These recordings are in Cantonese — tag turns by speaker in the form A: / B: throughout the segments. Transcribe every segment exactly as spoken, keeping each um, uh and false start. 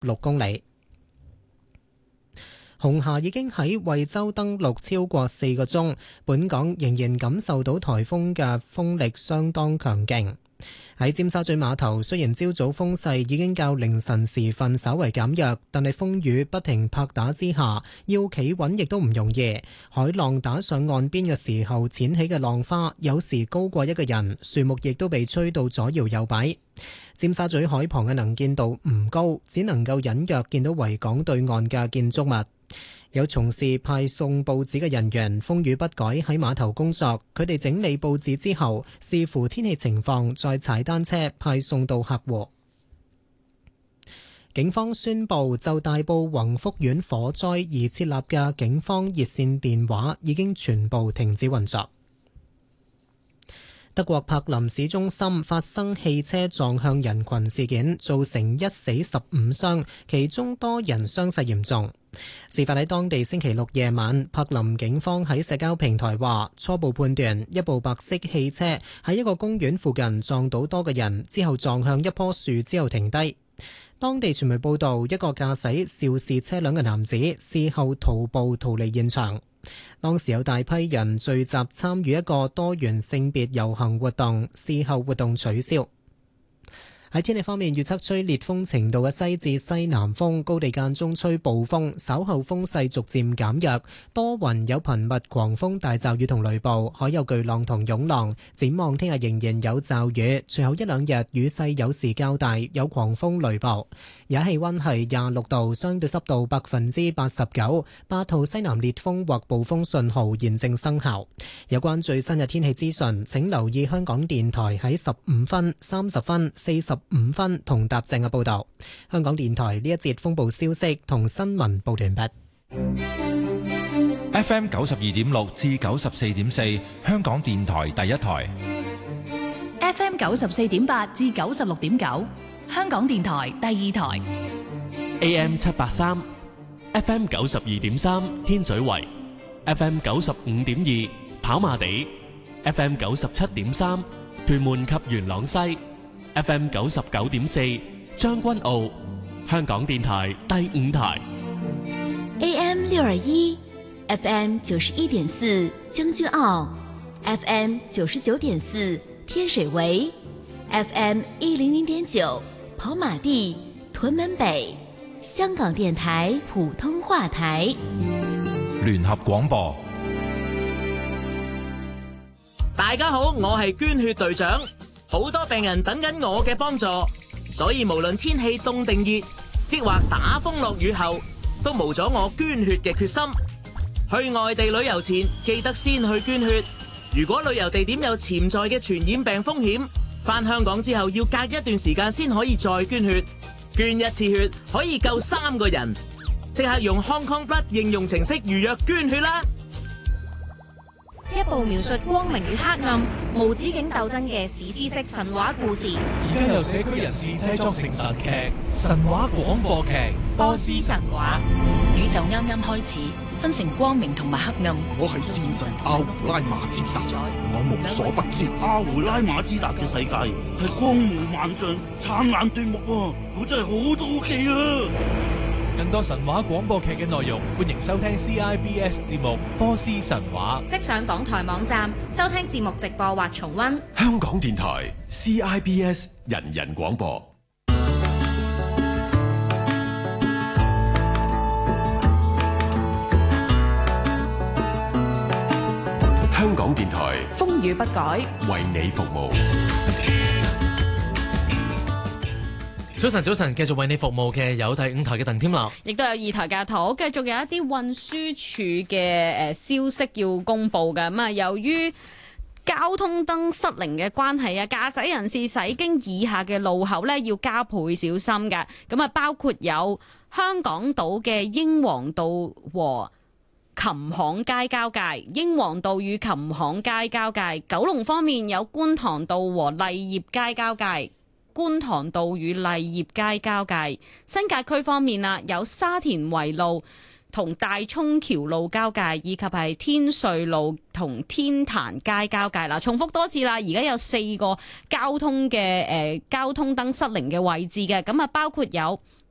A: 六公里。紅霞已經喺惠州登陸超過四個鐘，本港仍然感受到颱風嘅風力相當強勁。喺尖沙咀碼頭，雖然朝早風勢已經較凌晨時分稍為減弱，但係風雨不停拍打之下，要企穩亦都唔容易。海浪打上岸邊嘅時候，濺起嘅浪花有時高過一個人，樹木亦都被吹到左搖右擺。尖沙咀海旁嘅能見度唔高，只能夠隱約見到維港對岸嘅建築物。有從事派送報紙嘅人員，風雨不改喺碼頭工作。佢哋整理報紙之後，視乎天氣情況，再踩單車派送到客戶。警方宣布，就大埔宏福苑火災而設立嘅警方熱線電話已經全部停止運作。德國柏林市中心發生汽車撞向人群事件，造成一死十五傷，其中多人傷勢嚴重。事發喺當地星期六夜晚，柏林警方喺社交平台話，初步判斷一部白色汽車喺一個公園附近撞到多個人，之後撞向一棵樹之後停低。當地傳媒報道，一個駕駛肇事車輛嘅男子事後徒步逃離現場。當時有大批人聚集參與一個多元性別遊行活動，事後活動取消。喺天氣方面，預測吹烈風程度嘅西至西南風，高地間中吹暴風，稍後風勢逐漸減弱，多雲有頻密狂風大驟雨同雷暴，海有巨浪同湧浪。展望聽日仍然有驟雨，隨後一兩日雨勢有時較大，有狂風雷暴。而家氣溫係廿六度，相對濕度百分之八十九，八號西南烈風或暴風信號現正生效。有關最新嘅天氣資訊，請留意香港電台喺十五分、三十分、四十五分同踏正嘅報道。香港電台呢一節風暴消息同新聞報完畢。
B: F M 九十二點六至九十四點四，香港電台第一台。
C: F M 九十四點八至九十六點九，香港電台第二台。
D: A M 七八三，F M 九十二點三，天水圍；F M 九十五點二，跑馬地；F M 九十七點三，屯門及元朗西。F M 九十九點四，將軍澳，香港電台第五台。
C: A M 六二一，F M 九十一點四，將軍澳 ；F M 九十九點四，天水圍 ；F M 一零零點九，跑馬地、屯門北，香港電台普通話台。
B: 聯合廣播。
E: 大家好，我係捐血隊長。好多病人等緊我嘅幫助，所以無論天氣凍定熱，抑或打風落雨後，都無阻我捐血嘅決心。去外地旅遊前，記得先去捐血。如果旅遊地點有潛在嘅傳染病風險，返香港之後要隔一段時間先可以再捐血。捐一次血可以救三個人，即刻用 Hong Kong Blood 應用程式預約捐血啦！
F: 一部描述光明與黑暗、無止境鬥爭嘅史詩式神話故事。
G: 而家由社區人士製作成神劇、神話廣播劇《
F: 波斯神話》。
H: 宇宙啱啱開始，分成光明同埋黑暗。
I: 我係戰神阿胡拉馬茲達，我無所不知。
J: 阿胡拉馬茲達嘅世界係光芒萬丈、燦爛奪目啊！我真係好好奇啊！
G: 更多神話廣播劇嘅內容，歡迎收聽 C I B S 節目《波斯神話》。
F: 即上港台網站收聽節目直播或重溫。
K: 香港電台 C I B S 人人廣播。香港電台
C: 風雨不改，
K: 為你服務。
D: 早晨，早晨，繼續為你服務嘅有第五台嘅鄧添樂，
L: 亦都有二台嘅圖，繼續有一啲運輸署嘅誒消息要公布嘅。咁啊，由於交通燈失靈嘅關係啊，駕駛人士駛經以下嘅路口咧，要加倍小心嘅。咁啊，包括有香港島嘅英皇道和琴行街交界、英皇道與琴行街交界；九龍方面有觀塘道和勵業街交界。觀塘道與勵業街交界。新界區方面啊，有沙田圍路同大涌橋路交界，以及係天瑞路同天壇街交界啦。重複多次啦，而家有四個交通嘅誒、呃、交通燈失靈嘅位置嘅，咁啊包括有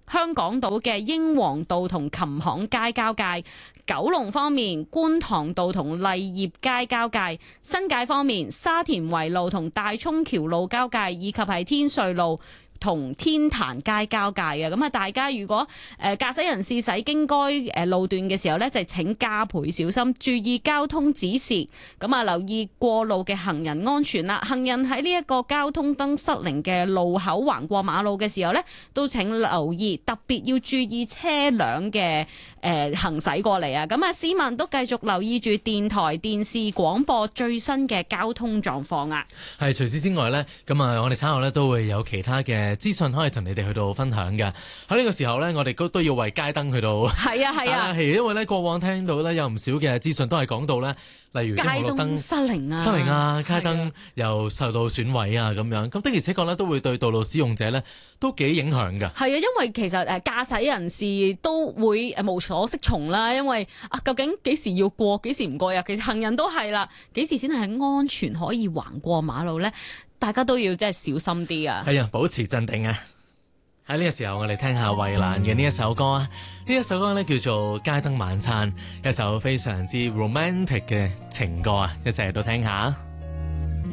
L: 香港島嘅英皇道同琴行街交界。九龍方面，觀塘道同勵業街交界；新界方面，沙田圍路同大涌橋路交界，以及係天瑞路同天壇街交界嘅。咁啊，大家如果誒駕駛人士駛經該誒路段嘅時候呢，就請加倍小心，注意交通指示。咁啊，留意過路嘅行人安全啦。行人喺呢一個交通燈失靈嘅路口橫過馬路嘅時候呢，都請留意，特別要注意車輛嘅誒行駛過嚟啊。咁啊，市民都繼續留意住電台、電視、廣播最新嘅交通狀況啊。
M: 係，除此之外呢，咁啊，我哋稍後呢都會有其他嘅資訊可以同你哋去到分享嘅。喺呢個時候呢，我哋都都要為街燈去到
L: 係啊係啊，
M: 係因為呢過往聽到呢有唔少嘅資訊都係講到呢，例如
L: 街燈失靈啊，
M: 失靈啊，街燈又受到損毀啊咁樣。咁的而且確呢都會對道路使用者呢都幾影響㗎。係啊，
L: 因為其實誒駕駛人士都會誒無所適從啦，因為啊究竟幾時要過，幾時唔過呀？其實行人都係啦，幾時先係安全可以橫過馬路呢？大家都要真係小心啲啊！係啊，
M: 保持鎮定啊！喺呢個時候，我哋聽下衛蘭嘅呢一首歌啊！呢一首歌呢叫做《街燈晚餐》，一首非常之 romantic 嘅情歌啊！一齊嚟到聽下。